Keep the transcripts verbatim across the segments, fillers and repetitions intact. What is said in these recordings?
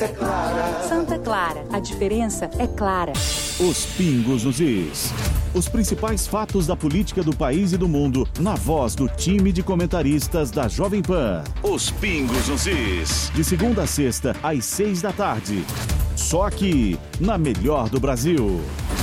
diferença é clara. Santa Clara, a diferença é clara. Os pingos nos is. Os principais fatos da política do país e do mundo, na voz do time de comentaristas da Jovem Pan. Os pingos nos is. De segunda a sexta, às seis da tarde. Só aqui, na melhor do Brasil.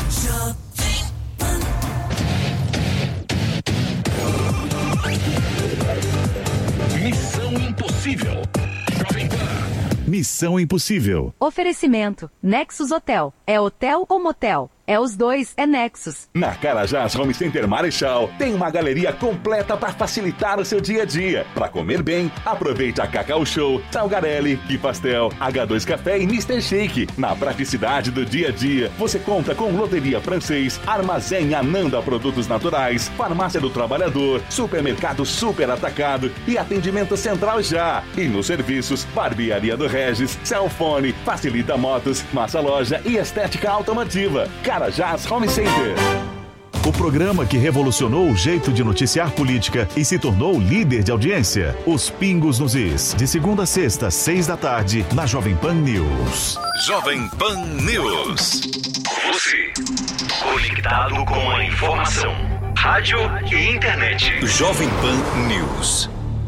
Missão Impossível. Jovem Pan. Missão Impossível. Oferecimento. Nexus Hotel. É hotel ou motel? É os dois, é Nexus. Na Carajás Home Center Marechal, tem uma galeria completa para facilitar o seu dia a dia. Para comer bem, aproveite a Cacau Show, Salgarelli, Que Pastel, H dois Café e mister Shake. Na praticidade do dia a dia, você conta com Loteria Francês, Armazém Ananda Produtos Naturais, Farmácia do Trabalhador, Supermercado Super Atacado e Atendimento Central Já. E nos serviços, Barbearia do Regis, Cellfone, Facilita Motos, Massa Loja e Estética Automotiva. Carajás Home Center. O programa que revolucionou o jeito de noticiar política e se tornou líder de audiência. Os Pingos nos Is. De segunda a sexta, seis da tarde, na Jovem Pan News. Jovem Pan News. Você, conectado com a informação. Rádio e internet. Jovem Pan News.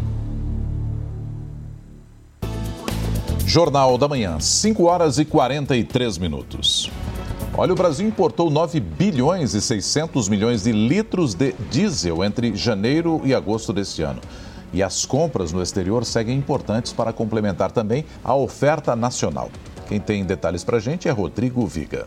Jornal da Manhã, cinco horas e quarenta e três minutos. Olha, o Brasil importou nove bilhões e seiscentos milhões de litros de diesel entre janeiro e agosto deste ano. E as compras no exterior seguem importantes para complementar também a oferta nacional. Quem tem detalhes para a gente é Rodrigo Viga.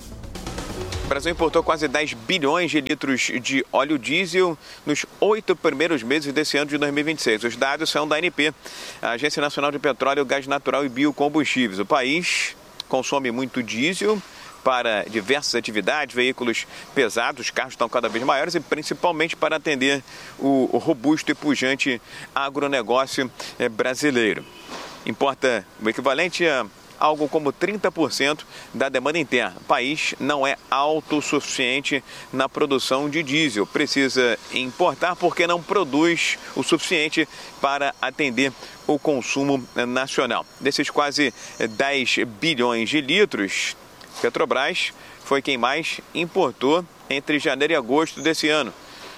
O Brasil importou quase dez bilhões de litros de óleo diesel nos oito primeiros meses desse ano de dois mil e vinte e seis. Os dados são da A N P, a Agência Nacional de Petróleo, Gás Natural e Biocombustíveis. O país consome muito diesel para diversas atividades, veículos pesados, os carros estão cada vez maiores e principalmente para atender o, o robusto e pujante agronegócio eh, brasileiro. Importa o equivalente a algo como trinta por cento da demanda interna. O país não é autossuficiente na produção de diesel. Precisa importar porque não produz o suficiente para atender o consumo nacional. Desses quase dez bilhões de litros, Petrobras foi quem mais importou entre janeiro e agosto desse ano.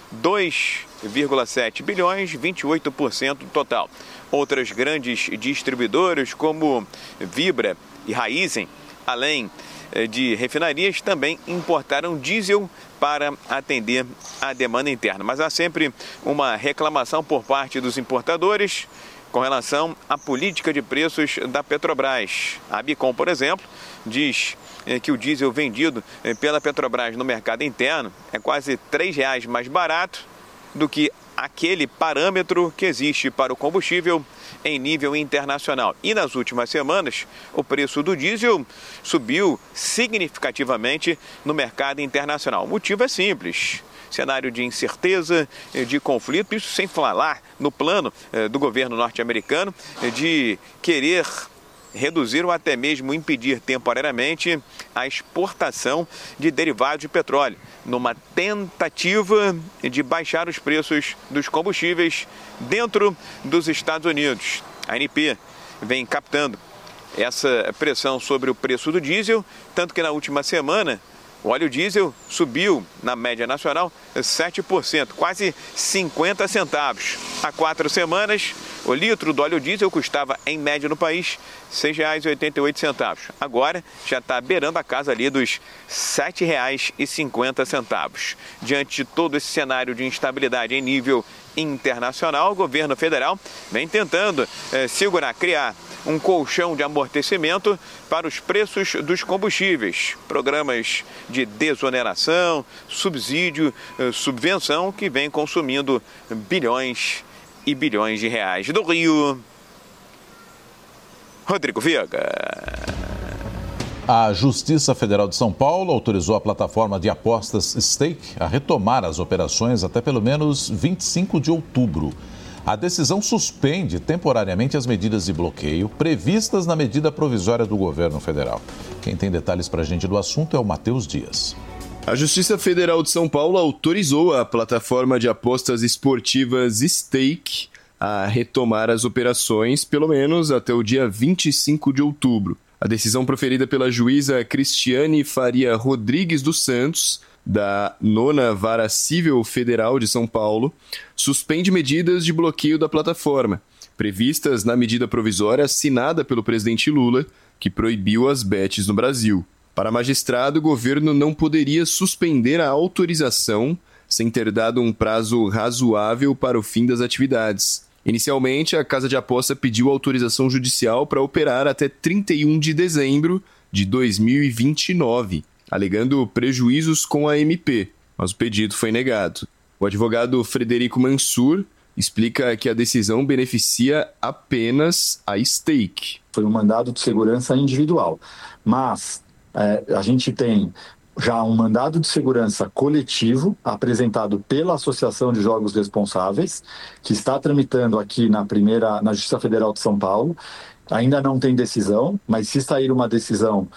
dois vírgula sete bilhões, vinte e oito por cento do total. Outras grandes distribuidoras como Vibra e Raízen, além de refinarias, também importaram diesel para atender a demanda interna. Mas há sempre uma reclamação por parte dos importadores com relação à política de preços da Petrobras. A Bicom, por exemplo, diz que o diesel vendido pela Petrobras no mercado interno é quase três reais mais barato do que aquele parâmetro que existe para o combustível em nível internacional. E nas últimas semanas, o preço do diesel subiu significativamente no mercado internacional. O motivo é simples. Cenário de incerteza, de conflito, isso sem falar no plano do governo norte-americano de querer reduzir ou até mesmo impedir temporariamente a exportação de derivados de petróleo, numa tentativa de baixar os preços dos combustíveis dentro dos Estados Unidos. A A N P vem captando essa pressão sobre o preço do diesel, tanto que na última semana o óleo diesel subiu, na média nacional, sete por cento, quase cinquenta centavos. Há quatro semanas, o litro do óleo diesel custava, em média no país, seis reais e oitenta e oito centavos. Agora, já está beirando a casa ali dos sete reais e cinquenta centavos. Diante de todo esse cenário de instabilidade em nível internacional, o governo federal vem tentando eh, segurar, criar um colchão de amortecimento para os preços dos combustíveis. Programas de desoneração, subsídio, subvenção que vem consumindo bilhões e bilhões de reais. Do Rio, Rodrigo Viga. A Justiça Federal de São Paulo autorizou a plataforma de apostas Stake a retomar as operações até pelo menos vinte e cinco de outubro. A decisão suspende temporariamente as medidas de bloqueio previstas na medida provisória do governo federal. Quem tem detalhes para a gente do assunto é o Matheus Dias. A Justiça Federal de São Paulo autorizou a plataforma de apostas esportivas Stake a retomar as operações pelo menos até o dia vinte e cinco de outubro. A decisão proferida pela juíza Cristiane Faria Rodrigues dos Santos, da nona Vara Civil Federal de São Paulo, suspende medidas de bloqueio da plataforma, previstas na medida provisória assinada pelo presidente Lula, que proibiu as bets no Brasil. Para a magistrada, o governo não poderia suspender a autorização sem ter dado um prazo razoável para o fim das atividades. Inicialmente, a Casa de Aposta pediu autorização judicial para operar até trinta e um de dezembro de dois mil e vinte e nove, alegando prejuízos com a M P, mas o pedido foi negado. O advogado Frederico Mansur explica que a decisão beneficia apenas a Stake. Foi um mandado de segurança individual, mas é, a gente tem já um mandado de segurança coletivo apresentado pela Associação de Jogos Responsáveis, que está tramitando aqui na primeira, na Justiça Federal de São Paulo. Ainda não tem decisão, mas se sair uma decisão,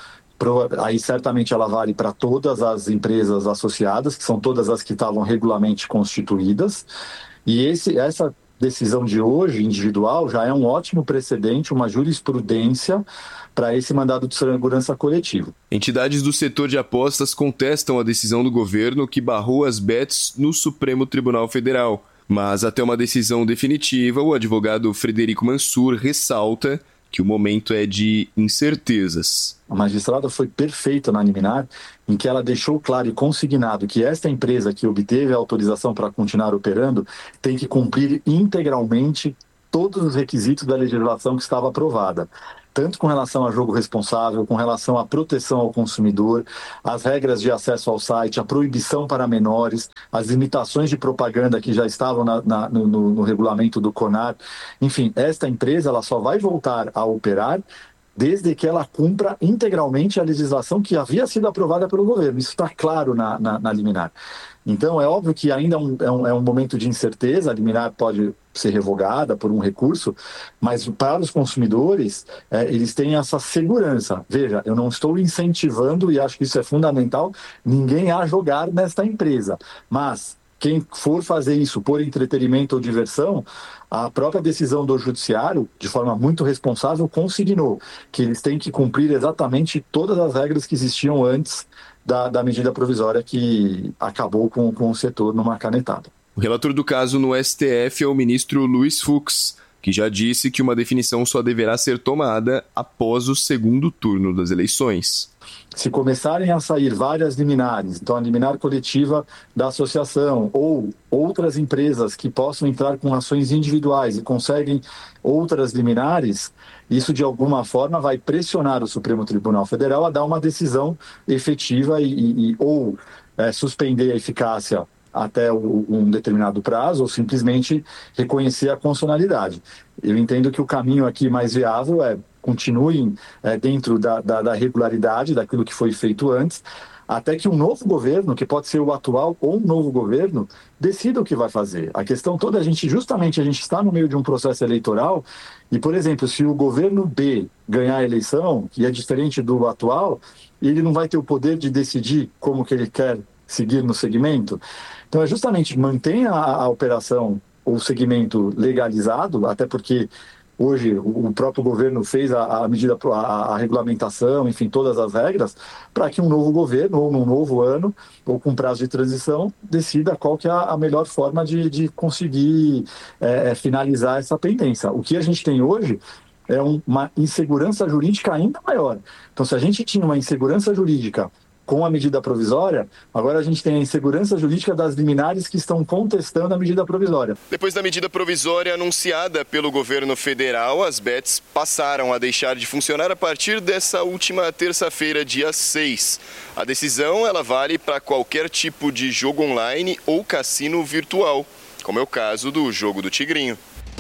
aí certamente ela vale para todas as empresas associadas, que são todas as que estavam regularmente constituídas. E esse, essa decisão de hoje, individual, já é um ótimo precedente, uma jurisprudência para esse mandado de segurança coletivo. Entidades do setor de apostas contestam a decisão do governo que barrou as bets no Supremo Tribunal Federal. Mas até uma decisão definitiva, o advogado Frederico Mansur ressalta que o momento é de incertezas. A magistrada foi perfeita na liminar, em que ela deixou claro e consignado que esta empresa que obteve a autorização para continuar operando tem que cumprir integralmente todos os requisitos da legislação que estava aprovada, tanto com relação a jogo responsável, com relação à proteção ao consumidor, as regras de acesso ao site, a proibição para menores, as limitações de propaganda que já estavam na, na, no, no regulamento do CONAR. Enfim, esta empresa ela só vai voltar a operar desde que ela cumpra integralmente a legislação que havia sido aprovada pelo governo. Isso está claro na, na, na liminar. Então, é óbvio que ainda é um, é, um, é um momento de incerteza, a liminar pode ser revogada por um recurso, mas para os consumidores, é, eles têm essa segurança. Veja, eu não estou incentivando, e acho que isso é fundamental, ninguém a jogar nesta empresa, mas quem for fazer isso por entretenimento ou diversão, a própria decisão do judiciário, de forma muito responsável, consignou que eles têm que cumprir exatamente todas as regras que existiam antes da, da medida provisória que acabou com, com o setor numa canetada. O relator do caso no S T F é o ministro Luiz Fux, que já disse que uma definição só deverá ser tomada após o segundo turno das eleições. Se começarem a sair várias liminares, então a liminar coletiva da associação ou outras empresas que possam entrar com ações individuais e conseguem outras liminares, isso de alguma forma vai pressionar o Supremo Tribunal Federal a dar uma decisão efetiva e, e, e ou é, suspender a eficácia até o, um determinado prazo, ou simplesmente reconhecer a constitucionalidade. Eu entendo que o caminho aqui mais viável é continuem é, dentro da, da, da regularidade daquilo que foi feito antes, até que um novo governo, que pode ser o atual ou um novo governo, decida o que vai fazer. A questão toda, a gente, justamente a gente está no meio de um processo eleitoral e, por exemplo, se o governo B ganhar a eleição, que é diferente do atual, ele não vai ter o poder de decidir como que ele quer seguir no segmento. Então, é justamente mantenha a, a operação, o segmento legalizado, até porque hoje o próprio governo fez a, a medida, a, a regulamentação, enfim, todas as regras, para que um novo governo, ou num novo ano, ou com prazo de transição, decida qual que é a, a melhor forma de, de conseguir é, finalizar essa pendência. O que a gente tem hoje é um, uma insegurança jurídica ainda maior. Então, se a gente tinha uma insegurança jurídica com a medida provisória, agora a gente tem a insegurança jurídica das liminares que estão contestando a medida provisória. Depois da medida provisória anunciada pelo governo federal, as bets passaram a deixar de funcionar a partir dessa última terça-feira, dia seis. A decisão ela vale para qualquer tipo de jogo online ou cassino virtual, como é o caso do jogo do Tigrinho.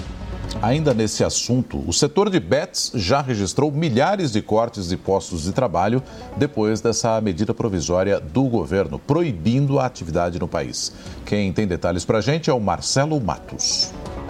Ainda nesse assunto, o setor de bets já registrou milhares de cortes de postos de trabalho depois dessa medida provisória do governo, proibindo a atividade no país. Quem tem detalhes para a gente é o Marcelo Matos.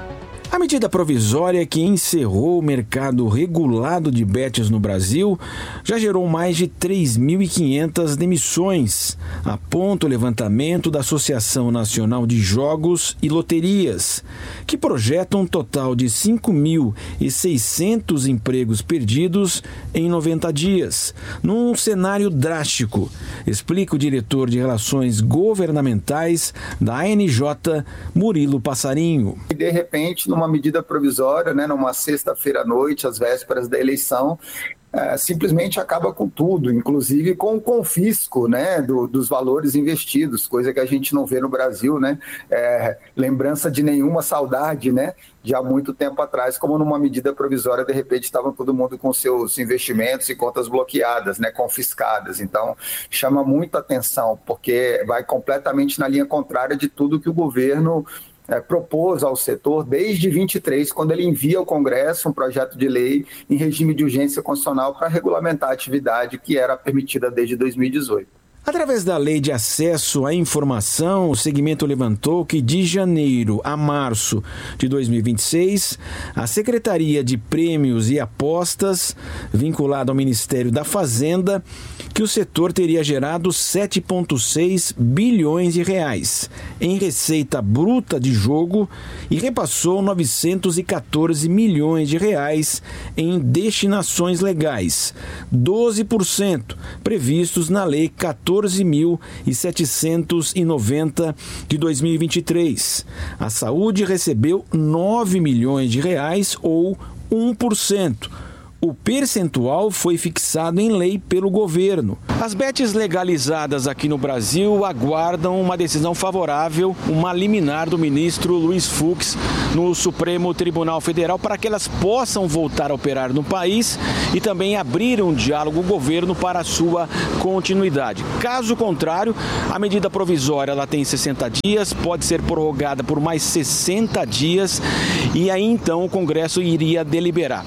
A medida provisória que encerrou o mercado regulado de bets no Brasil já gerou mais de três mil e quinhentas demissões, aponta o levantamento da Associação Nacional de Jogos e Loterias, que projeta um total de cinco mil e seiscentos empregos perdidos em noventa dias, num cenário drástico, explica o diretor de Relações Governamentais da A N J, Murilo Passarinho. De repente, numa medida provisória, né, numa sexta-feira à noite, às vésperas da eleição, é, simplesmente acaba com tudo, inclusive com o confisco, né, do, dos valores investidos, coisa que a gente não vê no Brasil, né, é, lembrança de nenhuma saudade, né, de há muito tempo atrás, como numa medida provisória, de repente estava todo mundo com seus investimentos e contas bloqueadas, né, confiscadas. Então, chama muita atenção, porque vai completamente na linha contrária de tudo que o governo É, propôs ao setor desde vinte e três, quando ele envia ao Congresso um projeto de lei em regime de urgência constitucional para regulamentar a atividade que era permitida desde dois mil e dezoito. Através da Lei de Acesso à Informação, o segmento levantou que de janeiro a março de dois mil e vinte e seis, a Secretaria de Prêmios e Apostas, vinculada ao Ministério da Fazenda, que o setor teria gerado sete vírgula seis bilhões de reais em receita bruta de jogo e repassou novecentos e quatorze milhões de reais em destinações legais, doze por cento previstos na Lei quatorze mil setecentos e noventa de dois mil e vinte e três. A saúde recebeu nove milhões de reais ou um por cento. O percentual foi fixado em lei pelo governo. As bets legalizadas aqui no Brasil aguardam uma decisão favorável, uma liminar do ministro Luiz Fux no Supremo Tribunal Federal para que elas possam voltar a operar no país e também abrir um diálogo com o governo para a sua continuidade. Caso contrário, a medida provisória ela tem sessenta dias, pode ser prorrogada por mais sessenta dias e aí então o Congresso iria deliberar.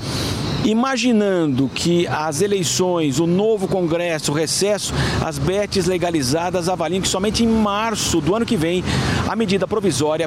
Imaginando que as eleições, o novo Congresso, o recesso, as bets legalizadas avaliam que somente em março do ano que vem a medida provisória